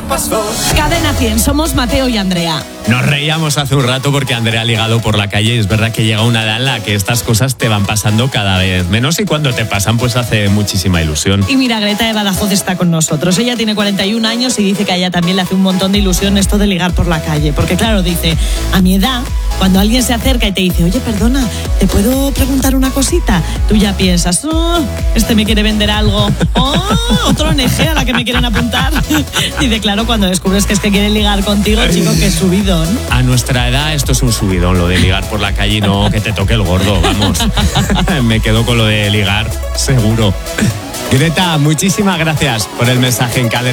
pasó. Cadena 100, somos Mateo y Andrea. Nos reíamos hace un rato porque Andrea ha ligado por la calle y es verdad que llega una edad en la que estas cosas te van pasando cada vez menos y cuando te pasan pues hace muchísima ilusión. Y mira, Greta de Badajoz está con nosotros. Ella tiene 41 años y dice que a ella también le hace un montón de ilusión esto de ligar por la calle. Porque claro, dice, a mi edad, cuando alguien se acerca y te dice, oye, perdona, ¿te puedo preguntar una cosita? Tú ya piensas, este me quiere vender algo. Otro ONG a la que me quieren apuntar. Dice, claro, cuando descubres que es que quieren ligar contigo, chico, qué subidón. A nuestra edad esto es un subidón, lo de ligar por la calle y no que te toque el gordo, vamos. Me quedo con lo de ligar, seguro. Greta, muchísimas gracias por el mensaje en Cadena.